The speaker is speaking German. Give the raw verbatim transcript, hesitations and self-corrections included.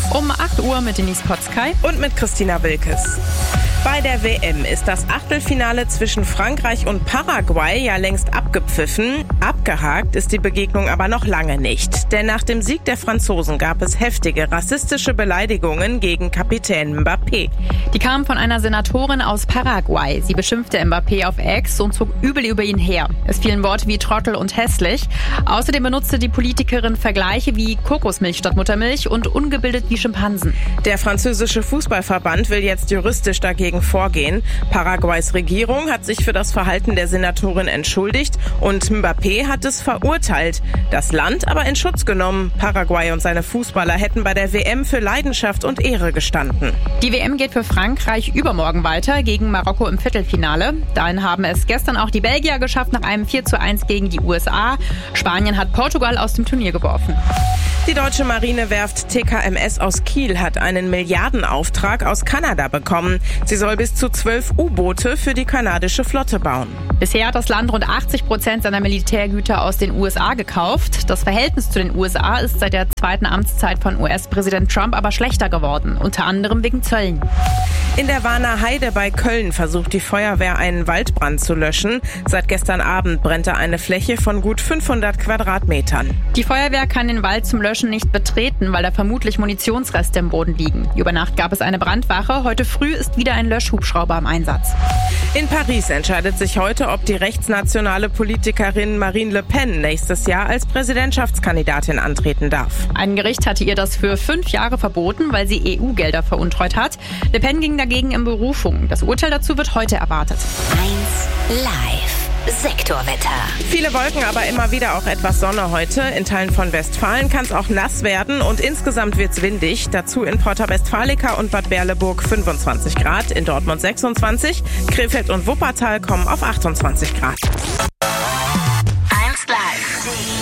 Um acht Uhr mit Denise Potzkei und mit Christina Wilkes. Bei der W M ist das Achtelfinale zwischen Frankreich und Paraguay ja längst abgepfiffen. Abgehakt ist die Begegnung aber noch lange nicht. Denn nach dem Sieg der Franzosen gab es heftige rassistische Beleidigungen gegen Kapitän Mbappé. Die kamen von einer Senatorin aus Paraguay. Sie beschimpfte Mbappé auf X und zog übel über ihn her. Es fielen Worte wie Trottel und hässlich. Außerdem benutzte die Politikerin Vergleiche wie Kokosmilch statt Muttermilch und ungebildet wie Schimpansen. Der französische Fußballverband will jetzt juristisch dagegen vorgehen. Paraguays Regierung hat sich für das Verhalten der Senatorin entschuldigt und Mbappé hat es verurteilt. Das Land aber in Schutz genommen. Paraguay und seine Fußballer hätten bei der W M für Leidenschaft und Ehre gestanden. Die W M geht für Frankreich übermorgen weiter gegen Marokko im Viertelfinale. Dahin haben es gestern auch die Belgier geschafft nach einem vier zu eins gegen die U S A. Spanien hat Portugal aus dem Turnier geworfen. Die deutsche Marinewerft T K M S aus Kiel hat einen Milliardenauftrag aus Kanada bekommen. Sie soll bis zu zwölf U-Boote für die kanadische Flotte bauen. Bisher hat das Land rund achtzig Prozent seiner Militärgüter aus den U S A gekauft. Das Verhältnis zu den U S A ist seit der zweiten Amtszeit von U S-Präsident Trump aber schlechter geworden, unter anderem wegen Zöllen. In der Warner Heide bei Köln versucht die Feuerwehr einen Waldbrand zu löschen. Seit gestern Abend brennt da eine Fläche von gut fünfhundert Quadratmetern. Die Feuerwehr kann den Wald zum Löschen nicht betreten, weil da vermutlich Munitionsreste im Boden liegen. Über Nacht gab es eine Brandwache. Heute früh ist wieder ein Löschhubschrauber im Einsatz. In Paris entscheidet sich heute, ob die rechtsnationale Politikerin Marine Le Pen nächstes Jahr als Präsidentschaftskandidatin antreten darf. Ein Gericht hatte ihr das für fünf Jahre verboten, weil sie E U-Gelder veruntreut hat. Le Pen ging dagegen in Berufung. Das Urteil dazu wird heute erwartet. eins Live Sektorwetter. Viele Wolken, aber immer wieder auch etwas Sonne heute. In Teilen von Westfalen kann es auch nass werden und insgesamt wird es windig. Dazu in Porta Westfalica und Bad Berleburg fünfundzwanzig Grad, in Dortmund sechsundzwanzig, Krefeld und Wuppertal kommen auf achtundzwanzig Grad.